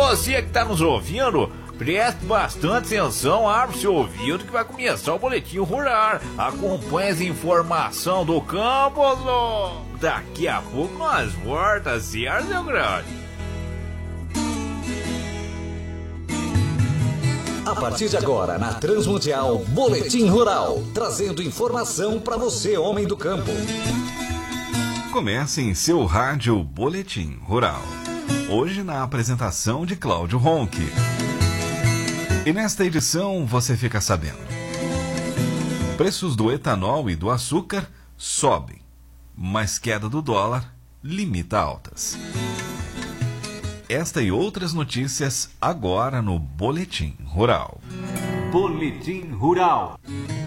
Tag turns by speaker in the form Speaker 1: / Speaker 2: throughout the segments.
Speaker 1: você que está nos ouvindo, preste bastante atenção, abra o seu ouvido que vai começar o Boletim Rural. Acompanhe as informações do campo. Daqui a pouco nós voltamos, certo, meu grande?
Speaker 2: A partir de agora, na Transmundial, Boletim Rural, trazendo informação para você, homem do campo.
Speaker 3: Comece em seu rádio Boletim Rural. Hoje na apresentação de Cláudio Ronque. E nesta edição você fica sabendo: preços do etanol e do açúcar sobem, mas queda do dólar limita altas. Esta e outras notícias agora no Boletim Rural.
Speaker 4: Boletim Rural.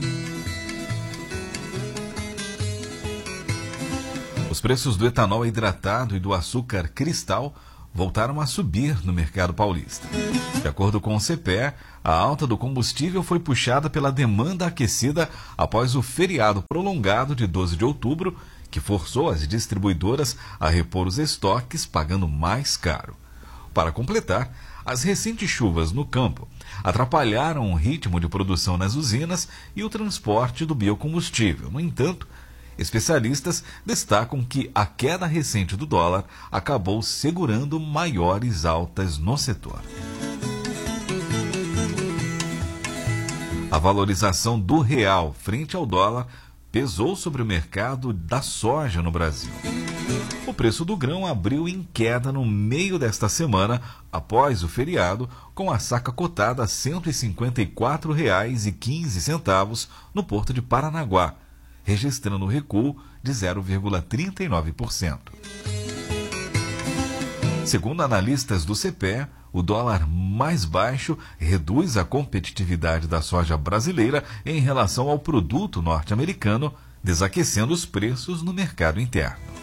Speaker 3: Os preços do etanol hidratado e do açúcar cristal voltaram a subir no mercado paulista. De acordo com o CPE, a alta do combustível foi puxada pela demanda aquecida após o feriado prolongado de 12 de outubro, que forçou as distribuidoras a repor os estoques pagando mais caro. Para completar, as recentes chuvas no campo atrapalharam o ritmo de produção nas usinas e o transporte do biocombustível. No entanto, especialistas destacam que a queda recente do dólar acabou segurando maiores altas no setor. A valorização do real frente ao dólar pesou sobre o mercado da soja no Brasil. O preço do grão abriu em queda no meio desta semana, após o feriado, com a saca cotada a R$ 154,15 no porto de Paranaguá, registrando recuo de 0,39%. Segundo analistas do CPE, o dólar mais baixo reduz a competitividade da soja brasileira em relação ao produto norte-americano, desaquecendo os preços no mercado interno.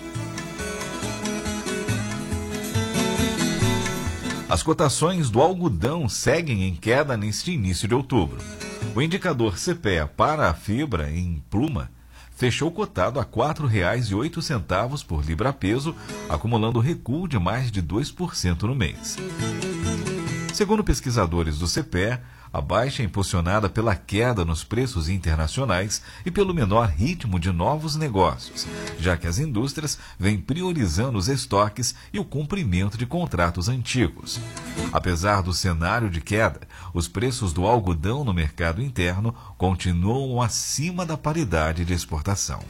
Speaker 3: As cotações do algodão seguem em queda neste início de outubro. O indicador CPEA para a fibra em pluma fechou cotado a R$ 4,08 por libra-peso, acumulando recuo de mais de 2% no mês. Segundo pesquisadores do CPEA, a baixa é impulsionada pela queda nos preços internacionais e pelo menor ritmo de novos negócios, já que as indústrias vêm priorizando os estoques e o cumprimento de contratos antigos. Apesar do cenário de queda, os preços do algodão no mercado interno continuam acima da paridade de exportação.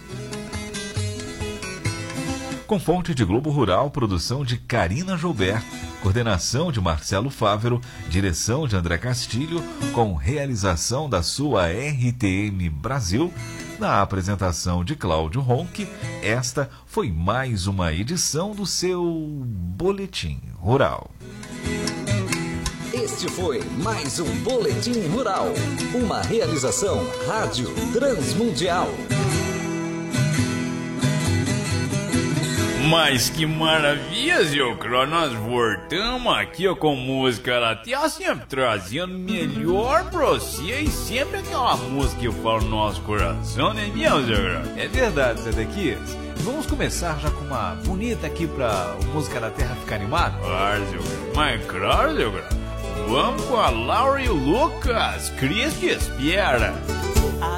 Speaker 3: Com fonte de Globo Rural, produção de Karina Joubert, coordenação de Marcelo Fávero, direção de André Castilho, com realização da sua RTM Brasil, na apresentação de Cláudio Ronque, esta foi mais uma edição do seu Boletim Rural.
Speaker 2: Este foi mais um Boletim Rural, uma realização Rádio Transmundial.
Speaker 1: Mas que maravilha, seu Cro, nós voltamos aqui ó, com música latina, sempre trazendo melhor pra você e sempre aquela música que fala no nosso coração, né mesmo, seu Cro?
Speaker 4: É verdade, Zé Dequias. Vamos começar já com uma bonita aqui pra Música da Terra ficar animada?
Speaker 1: Claro, seu Cro, mas claro, seu Cro. Vamos com a Laura e o Lucas, Cris te espera.